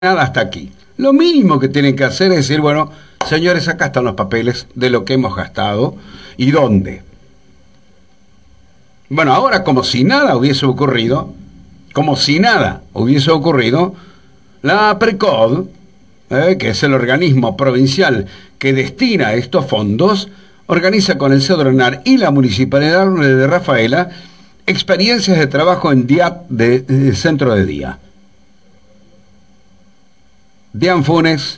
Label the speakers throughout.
Speaker 1: nada hasta aquí. Lo mínimo que tienen que hacer es decir, bueno, señores, acá están los papeles de lo que hemos gastado y dónde. Bueno, ahora como si nada hubiese ocurrido, la APRECOD, que es el organismo provincial que destina estos fondos, organiza con el Cedronar y la Municipalidad de Rafaela experiencias de trabajo en DIAT de centro de día. Dian Funes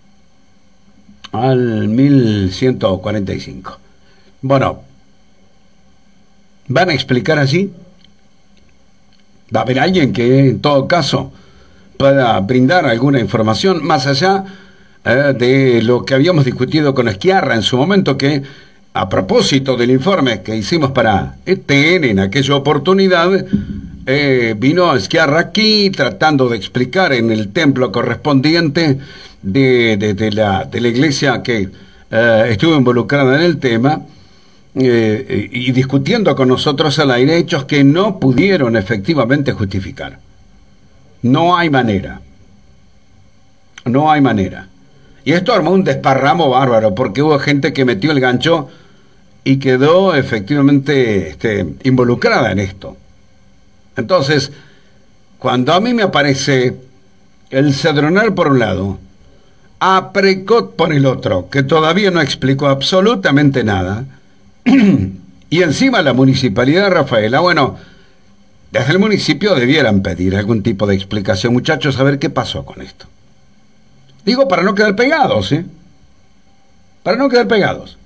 Speaker 1: al 1145. Bueno, ¿van a explicar así? ¿Va a haber alguien que en todo caso pueda brindar alguna información más allá de lo que habíamos discutido con Schiarra en su momento, que a propósito del informe que hicimos para ETN en aquella oportunidad, vino Schiarra aquí tratando de explicar en el templo correspondiente de la iglesia que estuvo involucrada en el tema, y discutiendo con nosotros al aire hechos que no pudieron efectivamente justificar. No hay manera. Y esto armó un desparramo bárbaro, porque hubo gente que metió el gancho y quedó efectivamente involucrada en esto. Entonces, cuando a mí me aparece el Cedronar por un lado, APRECOD por el otro, que todavía no explicó absolutamente nada, y encima la Municipalidad de Rafaela, bueno, desde el municipio debieran pedir algún tipo de explicación, muchachos, a ver qué pasó con esto. Digo, para no quedar pegados, para no quedar pegados.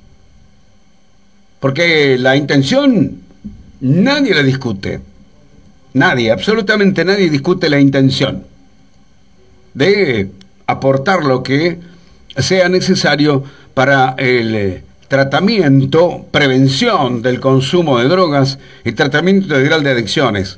Speaker 1: Porque la intención nadie la discute. Nadie, absolutamente nadie discute la intención de aportar lo que sea necesario para el tratamiento, prevención del consumo de drogas y tratamiento integral de adicciones.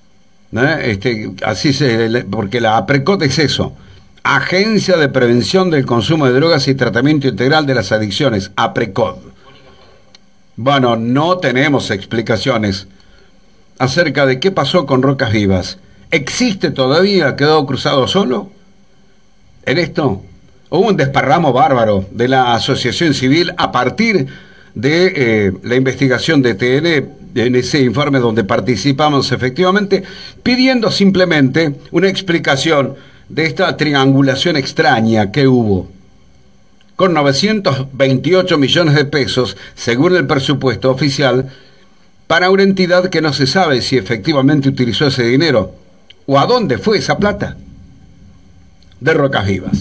Speaker 1: Porque la APRECOD es eso, Agencia de Prevención del Consumo de Drogas y Tratamiento Integral de las Adicciones, APRECOD. Bueno, no tenemos explicaciones acerca de qué pasó con Rocas Vivas. ¿Existe todavía? ¿Quedó cruzado solo en esto? Hubo un desparramo bárbaro de la asociación civil a partir de la investigación de TN, en ese informe donde participamos efectivamente, pidiendo simplemente una explicación de esta triangulación extraña que hubo, con 928 millones de pesos, según el presupuesto oficial, para una entidad que no se sabe si efectivamente utilizó ese dinero o a dónde fue esa plata de Rocas Vivas.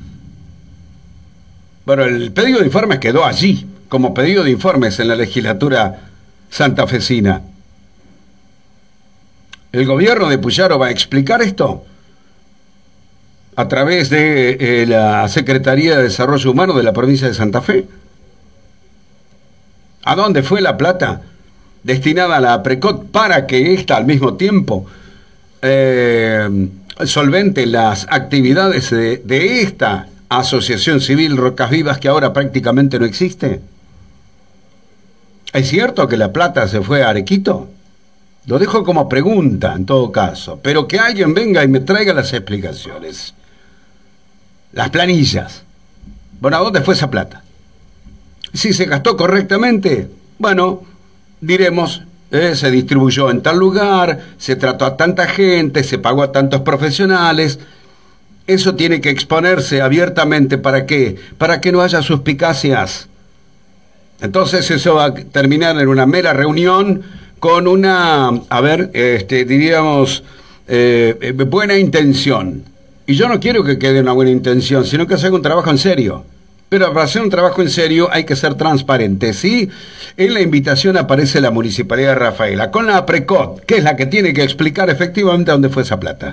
Speaker 1: Bueno, el pedido de informes quedó allí, como pedido de informes en la legislatura santafesina. ¿El gobierno de Puyaro va a explicar esto? A través de la Secretaría de Desarrollo Humano de la provincia de Santa Fe. ¿A dónde fue la plata destinada a la APRECOD para que ésta al mismo tiempo solvente las actividades de esta asociación civil Rocas Vivas que ahora prácticamente no existe? ¿Es cierto que la plata se fue a Arequito? Lo dejo como pregunta en todo caso, pero que alguien venga y me traiga las explicaciones. Las planillas. Bueno, ¿a dónde fue esa plata? Si se gastó correctamente, bueno, diremos, se distribuyó en tal lugar, se trató a tanta gente, se pagó a tantos profesionales. Eso tiene que exponerse abiertamente. ¿Para qué? Para que no haya suspicacias. Entonces eso va a terminar en una mera reunión con una, diríamos, buena intención. Y yo no quiero que quede una buena intención, sino que se haga un trabajo en serio. Pero para hacer un trabajo en serio hay que ser transparente, ¿sí? En la invitación aparece la Municipalidad de Rafaela, con la APRECOD, que es la que tiene que explicar efectivamente a dónde fue esa plata.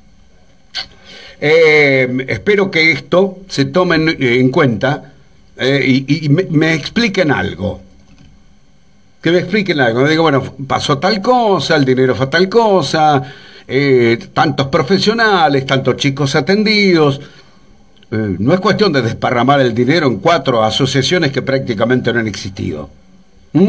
Speaker 1: Espero que esto se tome en cuenta y me expliquen algo. Que me expliquen algo. Me digo, bueno, pasó tal cosa, el dinero fue tal cosa, tantos profesionales, tantos chicos atendidos. No es cuestión de desparramar el dinero en 4 asociaciones que prácticamente no han existido.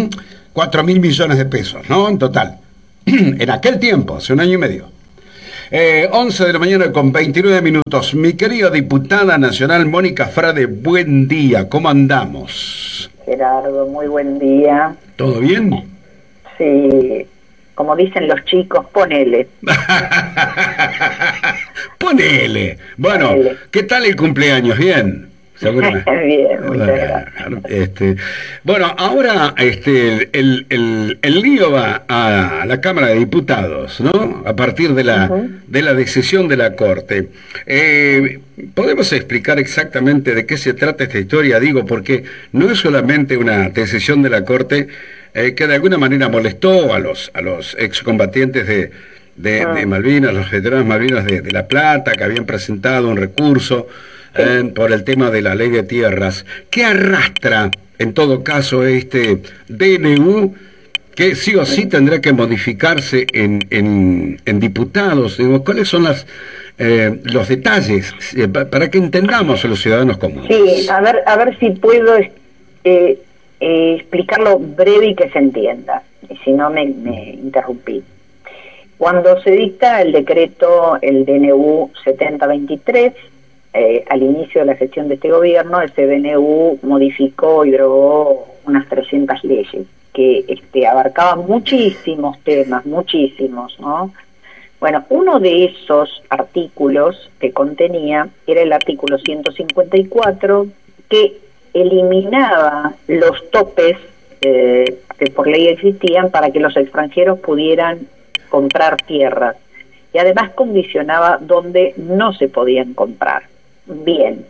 Speaker 1: 4.000 millones de pesos, ¿no? En total. En aquel tiempo, hace un año y medio. 11 de la mañana con 29 minutos. Mi querida diputada nacional Mónica Frade, buen día. ¿Cómo andamos?
Speaker 2: Gerardo, muy buen día.
Speaker 1: ¿Todo bien?
Speaker 2: Sí, como dicen los chicos, ponele.
Speaker 1: Ponele. Bueno,
Speaker 2: Ponele.
Speaker 1: ¿qué tal el cumpleaños? ¿Bien?
Speaker 2: Bien, muchas gracias.
Speaker 1: Bueno, ahora el lío va a la Cámara de Diputados, ¿no? A partir de la decisión de la Corte. ¿Podemos explicar exactamente de qué se trata esta historia? Digo, porque no es solamente una decisión de la Corte que de alguna manera molestó a los excombatientes de Malvinas, los veteranos Malvinas de La Plata, que habían presentado un recurso por el tema de la ley de tierras. ¿Qué arrastra, en todo caso, este DNU, que sí o sí tendrá que modificarse en diputados? Digo, ¿cuáles son los detalles para que entendamos a los ciudadanos comunes?
Speaker 2: Sí, a ver si puedo explicarlo breve y que se entienda, y si no me interrumpí. Cuando se dicta el decreto, el DNU 7023, al inicio de la gestión de este gobierno, ese DNU modificó y derogó unas 300 leyes que abarcaban muchísimos temas, muchísimos, ¿no? Bueno, uno de esos artículos que contenía era el artículo 154, que eliminaba los topes que por ley existían para que los extranjeros pudieran comprar tierras, y además condicionaba dónde no se podían comprar. Bien,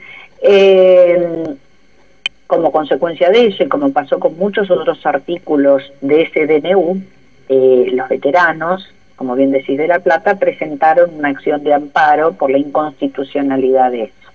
Speaker 2: como consecuencia de eso, y como pasó con muchos otros artículos de ese DNU, los veteranos, como bien decís, de La Plata, presentaron una acción de amparo por la inconstitucionalidad de eso.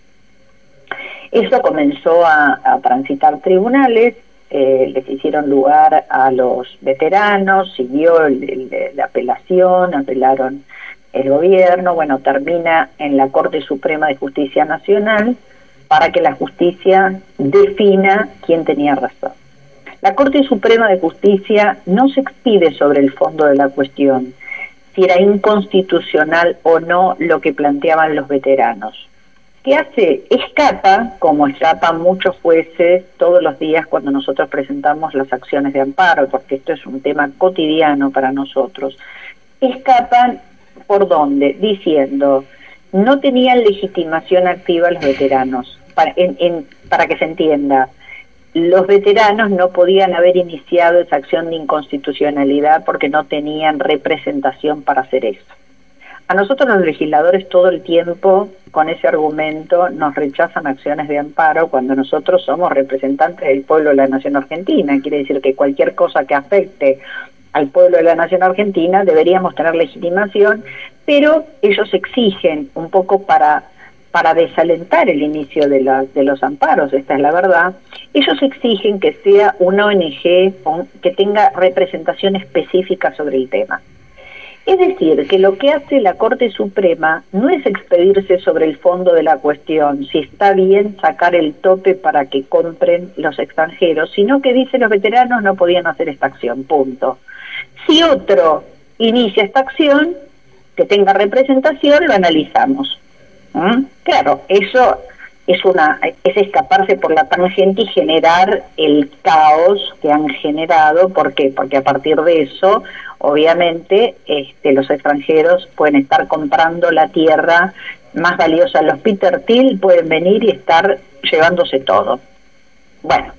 Speaker 2: Eso comenzó a transitar tribunales, les hicieron lugar a los veteranos, siguió la apelación, apelaron el gobierno, bueno, termina en la Corte Suprema de Justicia Nacional para que la justicia defina quién tenía razón. La Corte Suprema de Justicia no se expide sobre el fondo de la cuestión, si era inconstitucional o no lo que planteaban los veteranos. ¿Qué hace? Escapa, como escapan muchos jueces todos los días cuando nosotros presentamos las acciones de amparo, porque esto es un tema cotidiano para nosotros. Escapan, ¿por dónde? Diciendo, no tenían legitimación activa los veteranos. Para que se entienda, los veteranos no podían haber iniciado esa acción de inconstitucionalidad porque no tenían representación para hacer eso. A nosotros los legisladores todo el tiempo con ese argumento nos rechazan acciones de amparo cuando nosotros somos representantes del pueblo de la nación argentina. Quiere decir que cualquier cosa que afecte al pueblo de la nación argentina deberíamos tener legitimación, pero ellos exigen un poco para desalentar el inicio de los amparos, esta es la verdad. Ellos exigen que sea una ONG que tenga representación específica sobre el tema. Es decir, que lo que hace la Corte Suprema no es expedirse sobre el fondo de la cuestión, si está bien sacar el tope para que compren los extranjeros, sino que dice los veteranos no podían hacer esta acción, punto. Si otro inicia esta acción, que tenga representación, lo analizamos. Claro, eso es escaparse por la tangente y generar el caos que han generado. ¿Por qué? Porque a partir de eso, obviamente, los extranjeros pueden estar comprando la tierra más valiosa. Los Peter Thiel pueden venir y estar llevándose todo. Bueno,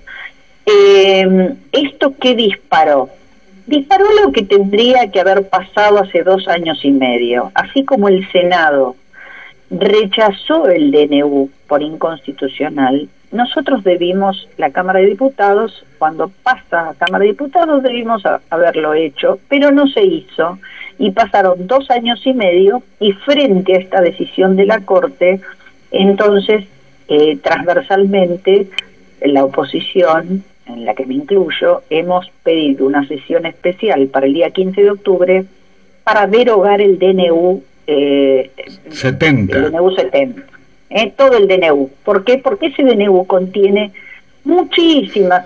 Speaker 2: ¿esto qué disparó? Disparó lo que tendría que haber pasado hace 2 años y medio. Así como el Senado rechazó el DNU por inconstitucional, nosotros debimos, la Cámara de Diputados, cuando pasa a Cámara de Diputados, debimos haberlo hecho, pero no se hizo, y pasaron 2 años y medio, y frente a esta decisión de la Corte, entonces, transversalmente, la oposición, en la que me incluyo, hemos pedido una sesión especial para el día 15 de octubre para derogar el DNU
Speaker 1: 70.
Speaker 2: El DNU 70. Todo el DNU. ¿Por qué? Porque ese DNU contiene muchísimas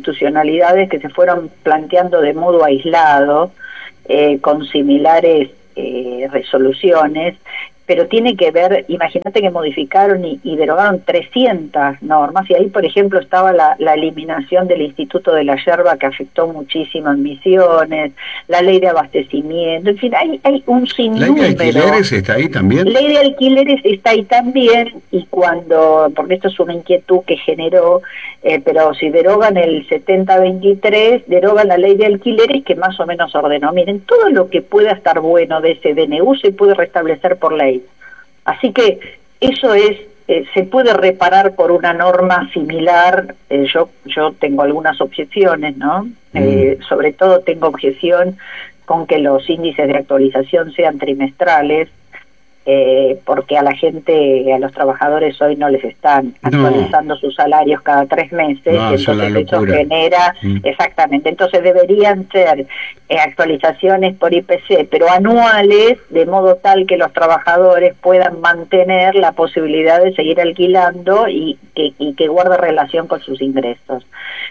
Speaker 2: inconstitucionalidades que se fueron planteando de modo aislado, con similares resoluciones, pero tiene que ver, imagínate que modificaron y derogaron 300 normas, y ahí, por ejemplo, estaba la eliminación del Instituto de la Yerba, que afectó muchísimo en Misiones, la ley de abastecimiento, en fin, hay un sinnúmero.
Speaker 1: ¿Ley de alquileres está ahí también?
Speaker 2: Ley de alquileres está ahí también, y porque esto es una inquietud que generó, pero si derogan el 7023, derogan la ley de alquileres, que más o menos ordenó. Miren, todo lo que pueda estar bueno de ese DNU se puede restablecer por ley. Así que eso es, se puede reparar por una norma similar. Yo tengo algunas objeciones, ¿no? Sobre todo tengo objeción con que los índices de actualización sean trimestrales, porque a la gente, a los trabajadores hoy no les están actualizando sus salarios cada 3 meses, entonces eso genera, exactamente, entonces deberían ser actualizaciones por IPC, pero anuales, de modo tal que los trabajadores puedan mantener la posibilidad de seguir alquilando y que guarde relación con sus ingresos.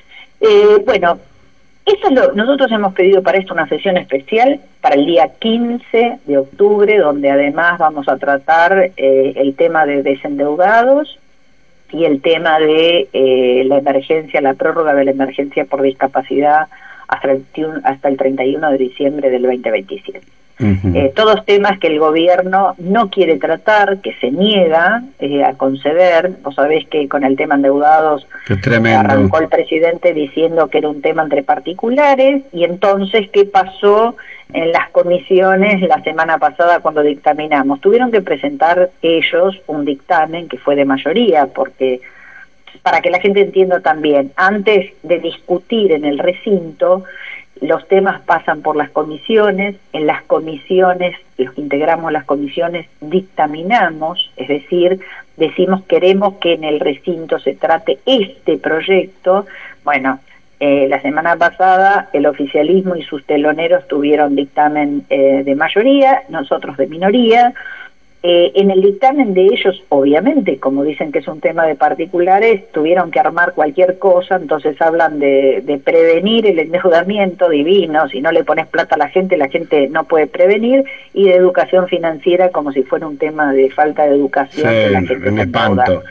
Speaker 2: Bueno, nosotros hemos pedido para esto una sesión especial para el día 15 de octubre, donde además vamos a tratar el tema de desendeudados y el tema de la emergencia, la prórroga de la emergencia por discapacidad hasta el 31 de diciembre del 2027. Todos temas que el gobierno no quiere tratar, que se niega a conceder. Vos sabés que con el tema endeudados arrancó el presidente diciendo que era un tema entre particulares, y entonces, ¿qué pasó en las comisiones la semana pasada cuando dictaminamos? Tuvieron que presentar ellos un dictamen que fue de mayoría, porque, para que la gente entienda también, antes de discutir en el recinto, los temas pasan por las comisiones. En las comisiones, los que integramos las comisiones, dictaminamos, es decir, decimos queremos que en el recinto se trate este proyecto. Bueno, la semana pasada el oficialismo y sus teloneros tuvieron dictamen de mayoría, nosotros de minoría. En el dictamen de ellos, obviamente, como dicen que es un tema de particulares, tuvieron que armar cualquier cosa, entonces hablan de prevenir el endeudamiento divino. Si no le pones plata a la gente no puede prevenir, y de educación financiera, como si fuera un tema de falta de educación.
Speaker 1: Sí,
Speaker 2: de la gente
Speaker 1: un espanto.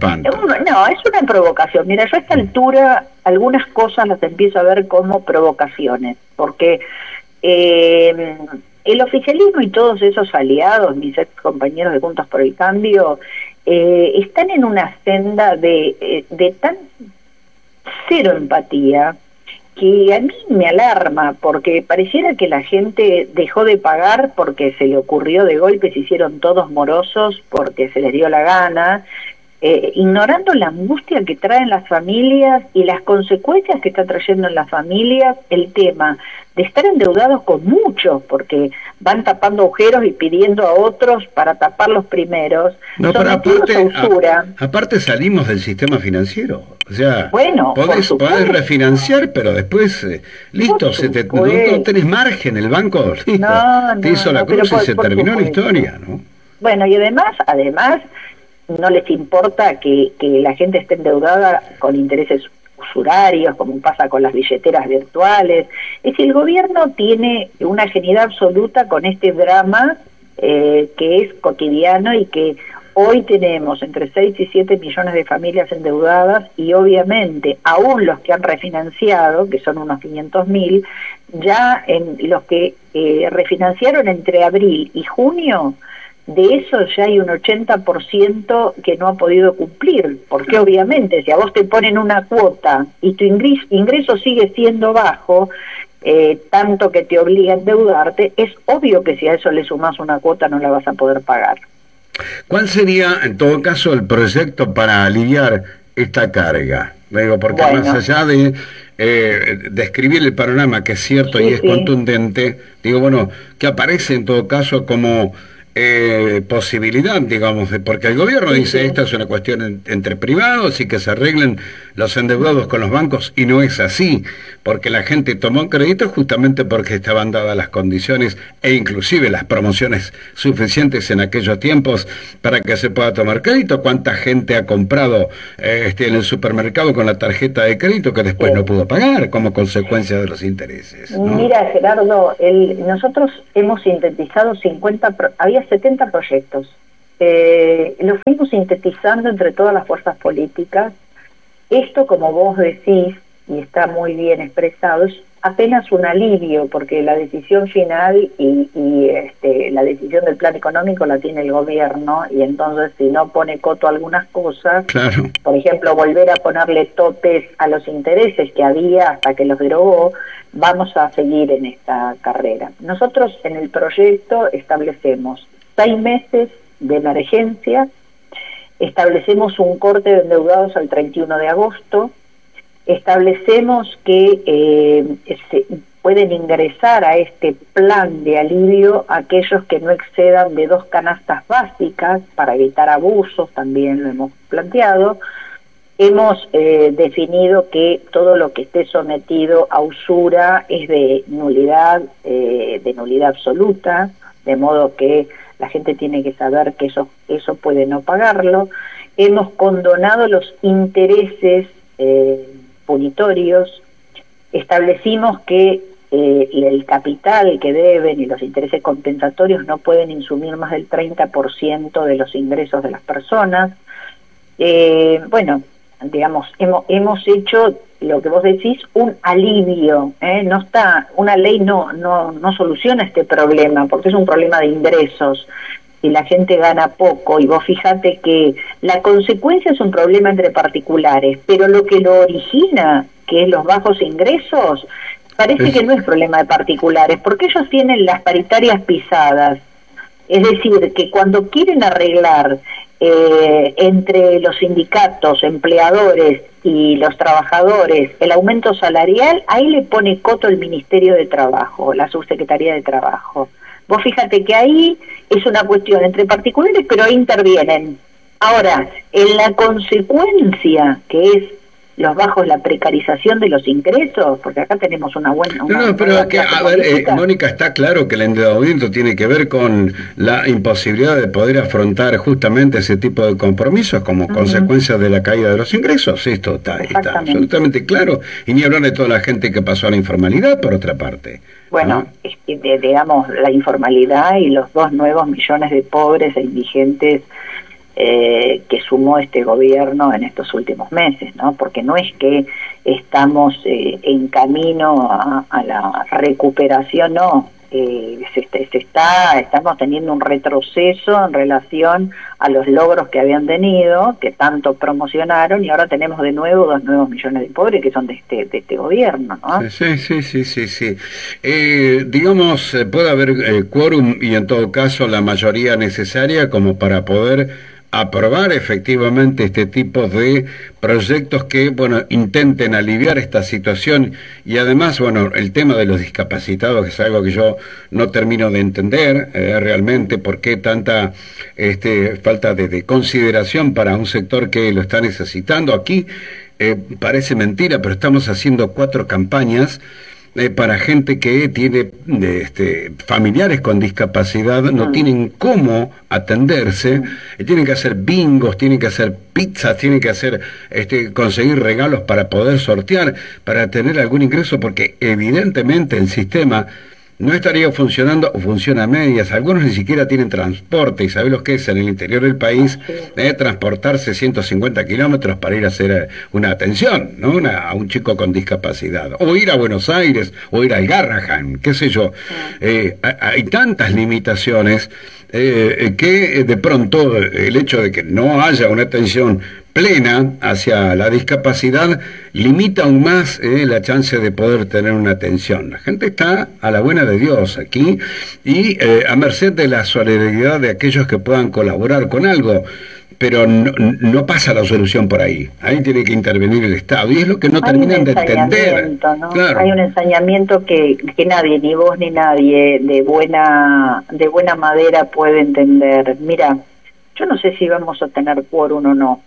Speaker 2: No, es una provocación. Mira, yo a esta altura algunas cosas las empiezo a ver como provocaciones, porque el oficialismo y todos esos aliados, mis ex compañeros de Juntos por el Cambio, están en una senda de tan cero empatía, que a mí me alarma, porque pareciera que la gente dejó de pagar porque se le ocurrió de golpe, se hicieron todos morosos porque se les dio la gana, ignorando la angustia que traen las familias y las consecuencias que está trayendo en las familias el tema de estar endeudados con muchos, porque van tapando agujeros y pidiendo a otros para tapar los primeros.
Speaker 1: No, pero aparte salimos del sistema financiero. O sea,
Speaker 2: bueno,
Speaker 1: podés refinanciar, pero después, listo, no tenés margen, el banco te hizo la cruz y se terminó la historia, ¿no?
Speaker 2: Bueno, y además no les importa que la gente esté endeudada con intereses usurarios, como pasa con las billeteras virtuales. Es decir, el gobierno tiene una ajenidad absoluta con este drama que es cotidiano, y que hoy tenemos entre 6 y 7 millones de familias endeudadas, y obviamente aún los que han refinanciado, que son unos 500.000, ya en los que refinanciaron entre abril y junio, de eso ya hay un 80% que no ha podido cumplir, porque obviamente si a vos te ponen una cuota y tu ingreso sigue siendo bajo, tanto que te obliga a endeudarte, es obvio que si a eso le sumás una cuota no la vas a poder pagar.
Speaker 1: ¿Cuál sería, en todo caso, el proyecto para aliviar esta carga? Digo, porque más allá de describir el panorama, que es cierto y es contundente, digo, bueno, que aparece en todo caso como posibilidad, digamos, porque el gobierno dice esta es una cuestión entre privados y que se arreglen los endeudados con los bancos, y no es así, porque la gente tomó crédito justamente porque estaban dadas las condiciones e inclusive las promociones suficientes en aquellos tiempos para que se pueda tomar crédito. ¿Cuánta gente ha comprado en el supermercado con la tarjeta de crédito que después no pudo pagar como consecuencia de los intereses, ¿no?
Speaker 2: Mira, Gerardo, nosotros hemos sintetizado había 70 proyectos. Los fuimos sintetizando entre todas las fuerzas políticas. Esto, como vos decís, y está muy bien expresado, es apenas un alivio, porque la decisión final y la decisión del plan económico la tiene el gobierno, y entonces si no pone coto a algunas cosas,
Speaker 1: claro,
Speaker 2: por ejemplo, volver a ponerle topes a los intereses que había hasta que los derogó, vamos a seguir en esta carrera. Nosotros en el proyecto establecemos 6 meses de emergencia, establecemos un corte de endeudados al 31 de agosto, establecemos que se pueden ingresar a este plan de alivio aquellos que no excedan de 2 canastas básicas para evitar abusos, también lo hemos planteado. Hemos definido que todo lo que esté sometido a usura es de nulidad absoluta, de modo que la gente tiene que saber que eso puede no pagarlo. Hemos condonado los intereses punitorios, establecimos que el capital que deben y los intereses compensatorios no pueden insumir más del 30% de los ingresos de las personas. Bueno, digamos, hemos hecho lo que vos decís, un alivio, no está, una ley no soluciona este problema, porque es un problema de ingresos, y la gente gana poco, y vos fíjate que la consecuencia es un problema entre particulares, pero lo que lo origina, que es los bajos ingresos, parece que no es problema de particulares, porque ellos tienen las paritarias pisadas. Es decir, que cuando quieren arreglar entre los sindicatos, empleadores y los trabajadores el aumento salarial, ahí le pone coto el Ministerio de Trabajo, la Subsecretaría de Trabajo. Vos fíjate que ahí es una cuestión entre particulares, pero ahí intervienen. Ahora, en la consecuencia, que es los bajos, la precarización de los ingresos, porque acá tenemos una buena...
Speaker 1: pero que, a ver, Mónica, está claro que el endeudamiento tiene que ver con la imposibilidad de poder afrontar justamente ese tipo de compromisos como consecuencia de la caída de los ingresos. Esto está absolutamente claro, y ni hablar de toda la gente que pasó a la informalidad, por otra parte.
Speaker 2: Bueno, digamos, la informalidad y los 2 nuevos millones de pobres e indigentes que sumó este gobierno en estos últimos meses, ¿no? Porque no es que estamos en camino a la recuperación, no. Estamos teniendo un retroceso en relación a los logros que habían tenido, que tanto promocionaron, y ahora tenemos de nuevo 2 nuevos millones de pobres que son de este gobierno, ¿no?
Speaker 1: Sí. Digamos, puede haber quórum y en todo caso la mayoría necesaria como para poder aprobar efectivamente este tipo de proyectos que, bueno, intenten aliviar esta situación. Y además, bueno, el tema de los discapacitados, que es algo que yo no termino de entender realmente, por qué tanta falta de consideración para un sector que lo está necesitando. Aquí parece mentira, pero estamos haciendo 4 campañas para gente que tiene familiares con discapacidad, no tienen cómo atenderse, tienen que hacer bingos, tienen que hacer pizzas, tienen que hacer conseguir regalos para poder sortear, para tener algún ingreso, porque evidentemente el sistema no estaría funcionando, o funciona a medias. Algunos ni siquiera tienen transporte, y ¿sabés lo que es en el interior del país? Transportarse 150 kilómetros para ir a hacer una atención, ¿no? A un chico con discapacidad, o ir a Buenos Aires, o ir al Garrahan, qué sé yo. Hay tantas limitaciones que de pronto el hecho de que no haya una atención plena hacia la discapacidad limita aún más la chance de poder tener una atención. La gente está a la buena de Dios aquí, y a merced de la solidaridad de aquellos que puedan colaborar con algo. pero no pasa la solución por ahí. Ahí tiene que intervenir el Estado, y es lo que no terminan de entender.
Speaker 2: ¿No?
Speaker 1: Claro.
Speaker 2: Hay un ensañamiento que nadie, ni vos ni nadie de buena madera puede entender. Mira, yo no sé si vamos a tener quórum o no.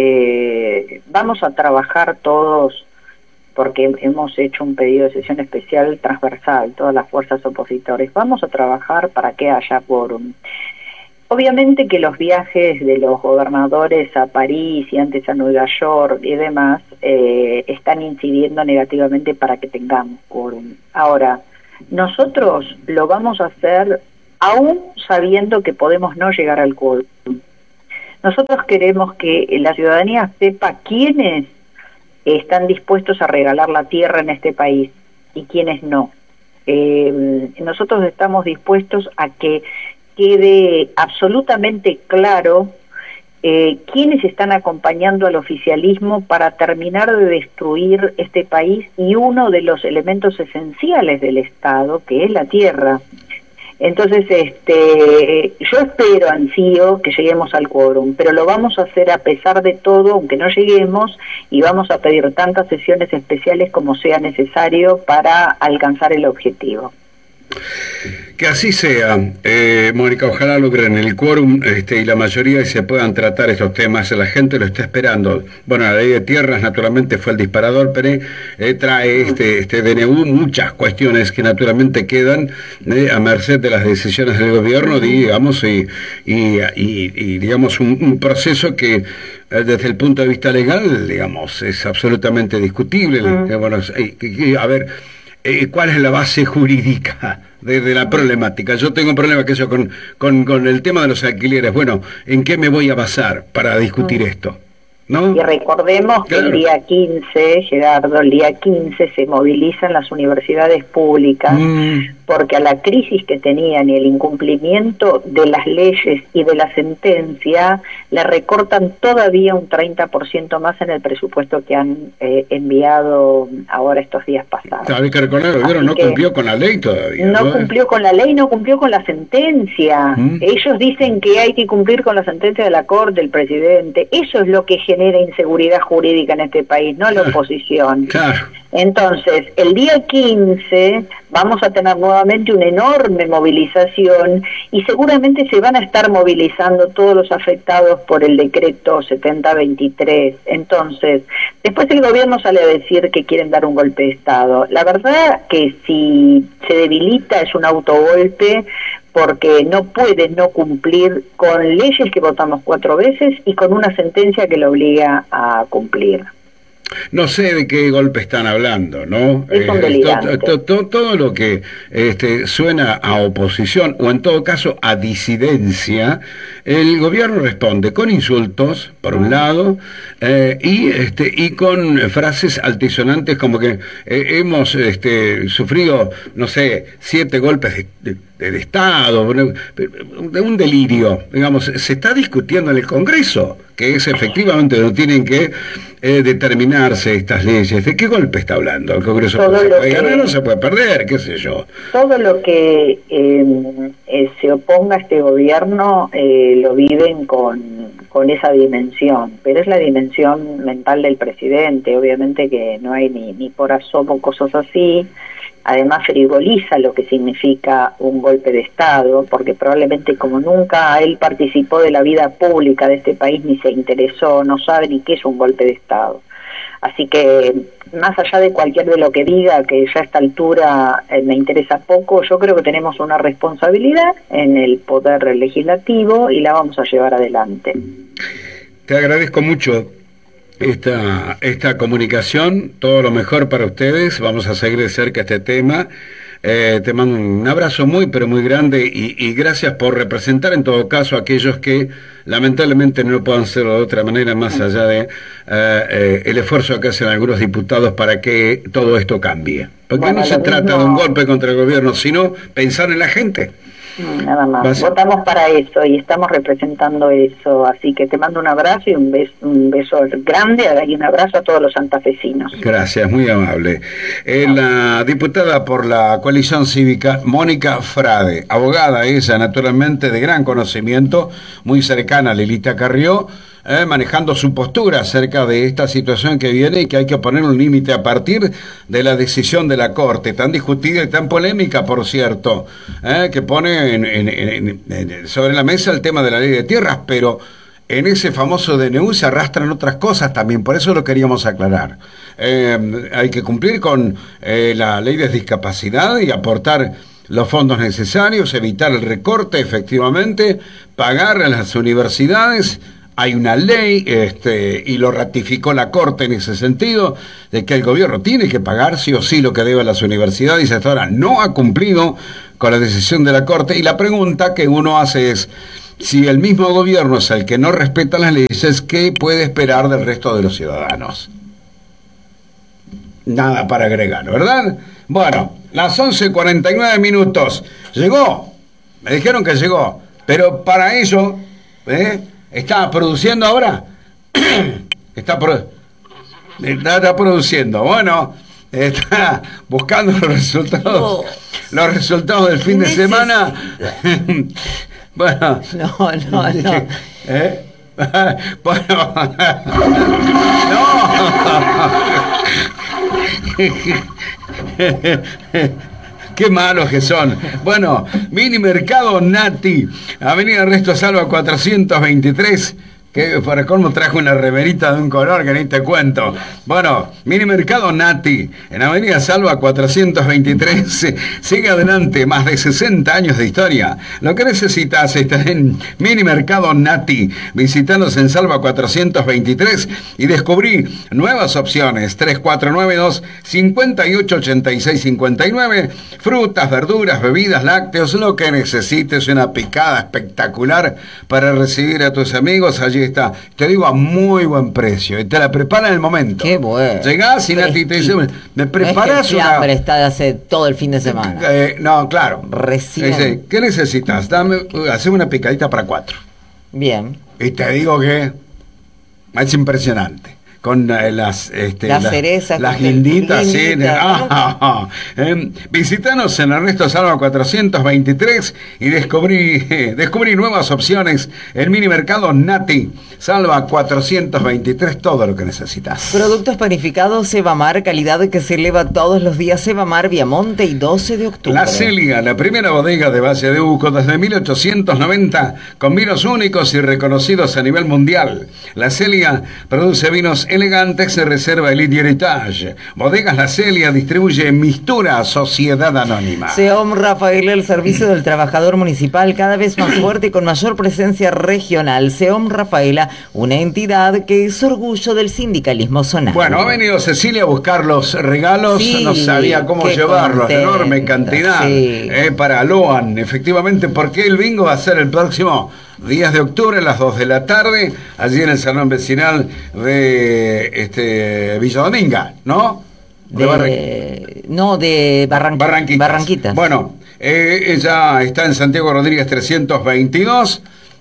Speaker 2: Vamos a trabajar todos, porque hemos hecho un pedido de sesión especial transversal, todas las fuerzas opositoras. Vamos a trabajar para que haya quórum. Obviamente que los viajes de los gobernadores a París y antes a Nueva York y demás están incidiendo negativamente para que tengamos quórum. Ahora, nosotros lo vamos a hacer aún sabiendo que podemos no llegar al quórum. Nosotros queremos que la ciudadanía sepa quiénes están dispuestos a regalar la tierra en este país y quiénes no. Nosotros estamos dispuestos a que quede absolutamente claro quiénes están acompañando al oficialismo para terminar de destruir este país y uno de los elementos esenciales del Estado, que es la tierra. Entonces, yo espero, ansío, que lleguemos al quórum, pero lo vamos a hacer a pesar de todo, aunque no lleguemos, y vamos a pedir tantas sesiones especiales como sea necesario para alcanzar el objetivo.
Speaker 1: Que así sea, Mónica, ojalá logren el quórum y la mayoría y se puedan tratar estos temas. La gente lo está esperando. Bueno, la ley de tierras naturalmente fue el disparador, pero trae este DNU muchas cuestiones que naturalmente quedan a merced de las decisiones del gobierno, digamos, y digamos un proceso que desde el punto de vista legal, digamos, es absolutamente discutible. Bueno, a ver, ¿cuál es la base jurídica de la problemática? Yo tengo un problema que eso con el tema de los alquileres. Bueno, ¿en qué me voy a basar para discutir esto? ¿No?
Speaker 2: Y recordemos que el día 15, Gerardo, el día 15 se movilizan las universidades públicas porque a la crisis que tenían y el incumplimiento de las leyes y de la sentencia le recortan todavía un 30% más en el presupuesto que han enviado ahora estos días pasados.
Speaker 1: Hay que recordar, el gobierno no cumplió con la ley todavía.
Speaker 2: No cumplió con la ley, no cumplió con la sentencia. Ellos dicen que hay que cumplir con la sentencia de la Corte, del presidente. Eso es lo que genera inseguridad jurídica en este país, no la oposición.
Speaker 1: Claro.
Speaker 2: Entonces, el día 15 vamos a tener nuevamente una enorme movilización y seguramente se van a estar movilizando todos los afectados por el decreto 7023. Entonces, después el gobierno sale a decir que quieren dar un golpe de Estado. La verdad que si se debilita es un autogolpe, porque no puede no cumplir con leyes que votamos 4 veces y con una sentencia que lo obliga a cumplir.
Speaker 1: No sé de qué golpe están hablando, ¿no?
Speaker 2: Es un delirante.
Speaker 1: Todo lo que suena a oposición o en todo caso a disidencia, el gobierno responde con insultos, por un lado, y con frases altisonantes como que hemos sufrido, no sé, 7 golpes del Estado, de un delirio, digamos. Se está discutiendo en el Congreso, que es efectivamente donde tienen que determinarse estas leyes. ¿De qué golpe está hablando el Congreso? ¿Se puede ganar o se puede perder? ¿Qué sé yo?
Speaker 2: Todo lo que se oponga a este gobierno lo viven con esa dimensión, pero es la dimensión mental del presidente. Obviamente que no hay ni por asomo cosas así. Además frivoliza lo que significa un golpe de Estado, porque probablemente como nunca él participó de la vida pública de este país ni se interesó, no sabe ni qué es un golpe de Estado. Así que más allá de cualquier de lo que diga, que ya a esta altura me interesa poco, yo creo que tenemos una responsabilidad en el poder legislativo y la vamos a llevar adelante.
Speaker 1: Te agradezco mucho esta comunicación, todo lo mejor para ustedes. Vamos a seguir de cerca este tema. Te mando un abrazo muy pero muy grande y gracias por representar en todo caso a aquellos que lamentablemente no puedan hacerlo de otra manera, más allá de el esfuerzo que hacen algunos diputados para que todo esto cambie, porque no se trata de un golpe contra el gobierno, sino pensar en la gente.
Speaker 2: Nada más. Votamos para eso y estamos representando eso. Así que te mando un abrazo y un beso grande y un abrazo a todos los santafesinos.
Speaker 1: Gracias, muy amable. La diputada por la coalición cívica, Mónica Frade, abogada ella, naturalmente de gran conocimiento, muy cercana a Lilita Carrió, manejando su postura acerca de esta situación que viene y que hay que poner un límite a partir de la decisión de la Corte, tan discutida y tan polémica, por cierto, que pone sobre la mesa el tema de la ley de tierras, pero en ese famoso DNU se arrastran otras cosas también, por eso lo queríamos aclarar. Hay que cumplir con la ley de discapacidad y aportar los fondos necesarios, evitar el recorte, efectivamente, pagar a las universidades. Hay una ley, y lo ratificó la Corte en ese sentido, de que el gobierno tiene que pagar sí o sí lo que debe a las universidades y hasta ahora no ha cumplido con la decisión de la Corte. Y la pregunta que uno hace es, si el mismo gobierno es el que no respeta las leyes, ¿qué puede esperar del resto de los ciudadanos? Nada para agregar, ¿verdad? Bueno, las 11:49. Llegó, me dijeron que llegó, pero para ello, ¿está produciendo ahora? Está produciendo. Bueno, está buscando los resultados. Los resultados del fin de semana. Bueno.
Speaker 3: No.
Speaker 1: Bueno. No. Qué malos que son. Bueno, Mini Mercado Nati, Avenida Ernesto Salva 423, que para colmo trajo una remerita de un color que ni te cuento. Bueno, Mini Mercado Nati, en Avenida Salva 423, sigue adelante, más de 60 años de historia. Lo que necesitas está en Mini Mercado Nati. Visítanos en Salva 423 y descubrí nuevas opciones. 3492-588659, frutas, verduras, bebidas, lácteos, lo que necesites, una picada espectacular para recibir a tus amigos. Allí está, te digo, a muy buen precio, y te la prepara en el momento.
Speaker 3: Qué bueno.
Speaker 1: Llegás y Nati te dice, ¿me preparas
Speaker 3: una? Hambre está de hace todo el fin de semana.
Speaker 1: No, claro.
Speaker 3: Recién.
Speaker 1: Dice, ¿qué necesitas? Haceme una picadita para 4.
Speaker 3: Bien.
Speaker 1: Y te digo que es impresionante. Con las cerezas, las guinditas, sí. Visítanos en Ernesto Salva 423 y descubrí nuevas opciones. El Mini Mercado Nati, Salva 423, todo lo que necesitas.
Speaker 3: Productos panificados Sebamar, calidad que se eleva todos los días. Sebamar, Viamonte y 12 de octubre.
Speaker 1: La Celia, la primera bodega de Valle de Uco desde 1890, con vinos únicos y reconocidos a nivel mundial. La Celia produce vinos elegantes de reserva Elite y Heritage. Bodegas La Celia distribuye Mistura Sociedad Anónima.
Speaker 3: SEOM Rafaela, el servicio del trabajador municipal cada vez más fuerte y con mayor presencia regional. SEOM Rafaela, una entidad que es orgullo del sindicalismo zonal.
Speaker 1: Bueno, ha venido Cecilia a buscar los regalos,
Speaker 3: sí,
Speaker 1: no sabía cómo llevarlos, enorme cantidad, sí. Para Loan, efectivamente, porque el bingo va a ser el próximo 10 de octubre a las 2 de la tarde, allí en el salón vecinal de Villa Dominga, ¿no?
Speaker 3: De Barranquitas.
Speaker 1: Bueno, ella está en Santiago Rodríguez 322,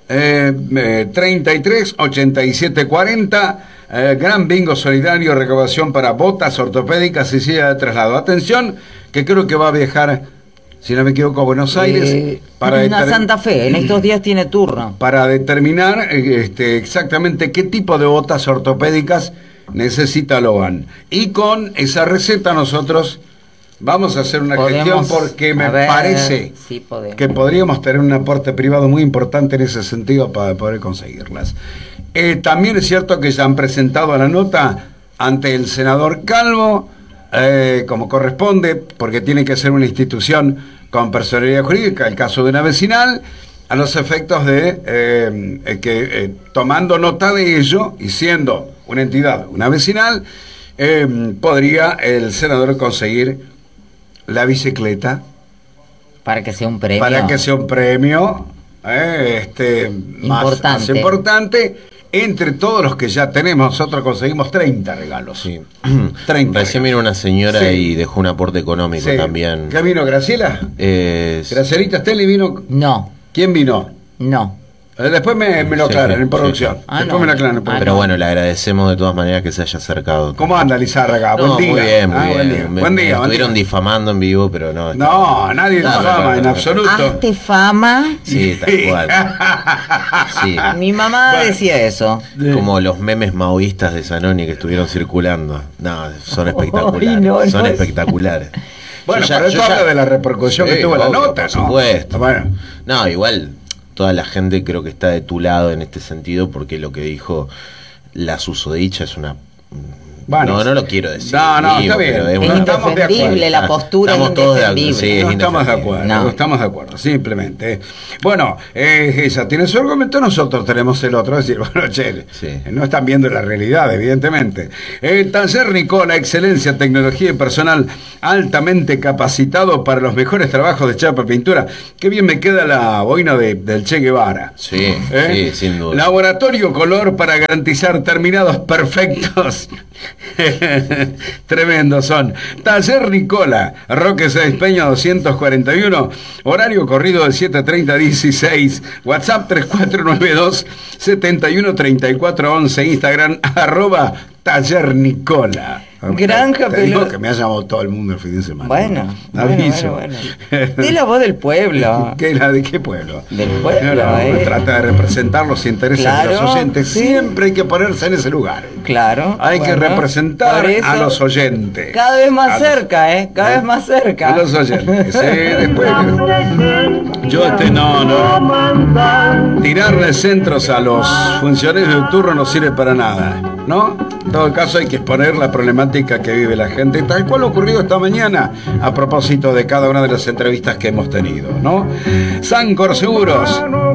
Speaker 1: 33 87 40. Gran bingo solidario, recaudación para botas ortopédicas y silla de traslado. Atención, que creo que va a viajar, si no me equivoco, a Buenos Aires
Speaker 3: para Santa Fe. En estos días tiene turno
Speaker 1: para determinar exactamente qué tipo de botas ortopédicas necesita Loan, y con esa receta nosotros vamos a hacer una gestión, porque me parece que podríamos tener un aporte privado muy importante en ese sentido para poder conseguirlas. También es cierto que ya han presentado la nota ante el senador Calvo, como corresponde, porque tiene que ser una institución con personalidad jurídica, el caso de una vecinal, a los efectos de que tomando nota de ello y siendo una entidad, una vecinal, podría el senador conseguir la bicicleta
Speaker 3: para que sea un premio.
Speaker 1: Más importante, entre todos los que ya tenemos, nosotros conseguimos 30 regalos.
Speaker 4: Sí.
Speaker 1: 30
Speaker 4: Recién
Speaker 1: regalos.
Speaker 4: vino una señora
Speaker 1: Sí.
Speaker 4: y dejó un aporte económico
Speaker 1: Sí.
Speaker 4: también.
Speaker 1: ¿Qué vino, Graciela? Gracielita Steli vino.
Speaker 3: No,
Speaker 1: ¿Quién vino?
Speaker 3: no.
Speaker 1: Después me lo
Speaker 4: Sí,
Speaker 1: aclaran
Speaker 4: sí,
Speaker 1: en producción.
Speaker 4: sí, sí.
Speaker 3: Ah,
Speaker 1: Después
Speaker 3: no.
Speaker 1: me lo aclaran en producción.
Speaker 4: Pero bueno, le agradecemos de todas maneras que se haya acercado.
Speaker 1: ¿Cómo anda Lizárraga?
Speaker 4: No,
Speaker 1: Buen día.
Speaker 4: muy bien, muy
Speaker 1: Ah,
Speaker 4: bien.
Speaker 1: Buen día.
Speaker 4: Me
Speaker 1: Buen día.
Speaker 4: estuvieron difamando en vivo, pero no.
Speaker 1: No, nadie
Speaker 4: No,
Speaker 1: difama
Speaker 4: no,
Speaker 1: en
Speaker 4: no.
Speaker 1: absoluto.
Speaker 3: Hazte fama.
Speaker 4: Sí, tal cual. Sí.
Speaker 3: Mi mamá
Speaker 1: Bueno.
Speaker 3: decía eso.
Speaker 4: Como los memes maoístas de Zanoni que estuvieron circulando. No, son espectaculares.
Speaker 3: Ay, no,
Speaker 4: son
Speaker 3: no.
Speaker 4: espectaculares.
Speaker 1: Bueno,
Speaker 4: Yo ya-
Speaker 1: pero esto
Speaker 4: yo ya-
Speaker 1: habla de la repercusión que
Speaker 4: Sí,
Speaker 1: tuvo la
Speaker 4: obvio,
Speaker 1: nota,
Speaker 4: por
Speaker 1: ¿no?
Speaker 4: supuesto.
Speaker 1: Bueno,
Speaker 4: No, igual toda la gente creo que está de tu lado en este sentido, porque lo que dijo la susodicha es una...
Speaker 1: Bueno.
Speaker 4: No lo quiero decir.
Speaker 1: No,
Speaker 4: digo,
Speaker 1: está bien.
Speaker 4: pero es
Speaker 3: Es
Speaker 4: una-
Speaker 1: estamos de acuerdo.
Speaker 3: indefendible, la postura es
Speaker 4: Estamos todos de acuerdo,
Speaker 3: indefendible.
Speaker 4: sí,
Speaker 1: no
Speaker 4: es
Speaker 1: estamos de
Speaker 4: indefendible.
Speaker 1: acuerdo,
Speaker 3: No.
Speaker 1: no estamos de acuerdo, simplemente. Bueno, ella tiene su argumento, nosotros tenemos el otro, es decir, bueno, che,
Speaker 4: Sí.
Speaker 1: no están viendo la realidad, evidentemente. El taller Nicola, excelencia, tecnología y personal altamente capacitado para los mejores trabajos de chapa y pintura. Qué bien me queda la boina del Che Guevara.
Speaker 4: Sí, sí, sin duda.
Speaker 1: Laboratorio Color para garantizar terminados perfectos. Tremendo son. Taller Nicola, Roque 6 Peña 241, horario corrido de 7:30 a 16, WhatsApp 3492 713411, Instagram @Taller Nicola.
Speaker 3: Granja
Speaker 1: Te digo
Speaker 3: Pelota.
Speaker 1: que me ha llamado todo el mundo el fin de semana.
Speaker 3: Bueno,
Speaker 1: Aviso.
Speaker 3: bueno. De la voz del pueblo.
Speaker 1: ¿De qué pueblo?
Speaker 3: Del pueblo,
Speaker 1: Uno trata de representar los intereses de
Speaker 3: Claro,
Speaker 1: los oyentes.
Speaker 3: sí.
Speaker 1: Siempre hay que ponerse en ese lugar.
Speaker 3: Claro.
Speaker 1: Hay que
Speaker 3: bueno,
Speaker 1: representar
Speaker 3: por eso,
Speaker 1: a los oyentes.
Speaker 3: Cada vez
Speaker 1: A
Speaker 3: más
Speaker 1: los-
Speaker 3: cerca, ¿eh? Cada vez más cerca.
Speaker 1: A los oyentes. Sí, después. Yo no. Tirarle centros a los funcionarios de turno no sirve para nada, ¿no? En todo caso hay que exponer la problemática que vive la gente, tal cual ha ocurrido esta mañana a propósito de cada una de las entrevistas que hemos tenido, ¿no? Sancor Seguros,